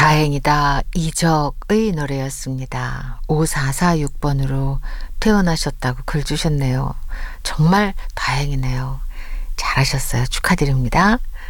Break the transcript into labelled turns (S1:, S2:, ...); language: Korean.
S1: 다행이다 이적의 노래였습니다. 5446번으로 퇴원하셨다고 글 주셨네요. 정말 다행이네요. 잘하셨어요. 축하드립니다.